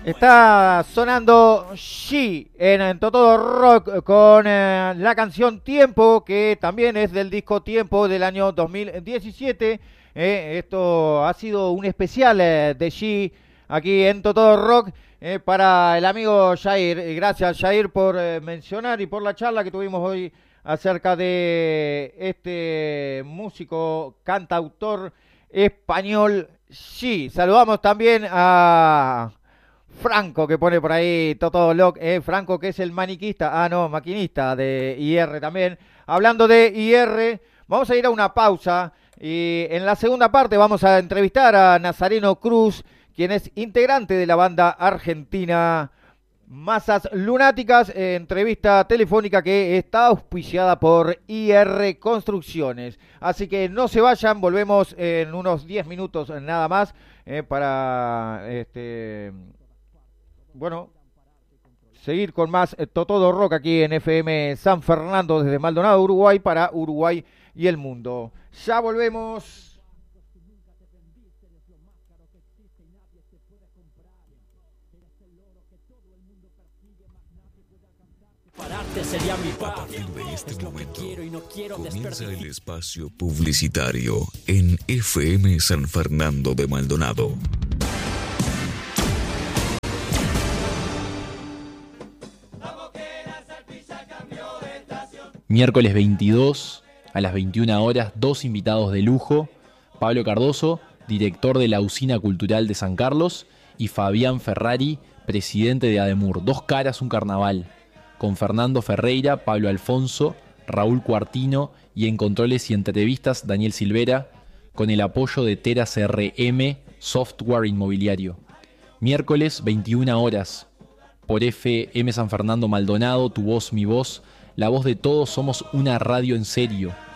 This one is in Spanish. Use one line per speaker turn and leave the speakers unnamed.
Está sonando She en Todo Rock con la canción Tiempo, que también es del disco Tiempo del año 2017. Esto ha sido un especial de She aquí en Todo Rock para el amigo Jair. Gracias, Jair, por mencionar y por la charla que tuvimos hoy acerca de este músico, cantautor español She. Saludamos también a Franco, que pone por ahí Toto Lock, Franco, que es el maniquista, maquinista de IR también. Hablando de IR, vamos a ir a una pausa y en la segunda parte vamos a entrevistar a Nazareno Cruz, quien es integrante de la banda argentina Masas Lunáticas, entrevista telefónica que está auspiciada por IR Construcciones. Así que no se vayan, volvemos en unos 10 minutos nada más para bueno, seguir con más Todo Rock aquí en FM San Fernando desde Maldonado, Uruguay, para Uruguay y el mundo. Ya volvemos.
Sería mi paz. A partir de este momento comienza el espacio publicitario en FM San Fernando de Maldonado.
Miércoles 22 a las 21 horas, dos invitados de lujo: Pablo Cardoso, director de la Usina Cultural de San Carlos, y Fabián Ferrari, presidente de ADEMUR. Dos caras, un carnaval. Con Fernando Ferreira, Pablo Alfonso, Raúl Cuartino y en controles y entrevistas Daniel Silvera, con el apoyo de Tera CRM, software inmobiliario. Miércoles 21 horas, por FM San Fernando Maldonado, tu voz, mi voz, la voz de todos, somos una radio en serio.